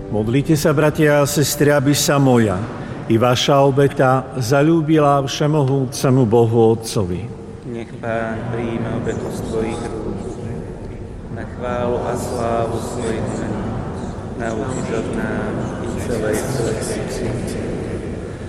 Modlite sa, bratia a sestry, aby sa moja i vaša obeta zaľúbila všemohúcemu Bohu Otcovi. Nech Pán príjme obetu z tvojich rúk, na chválu a slávu svojich mena, na užitok nám i celej svojej.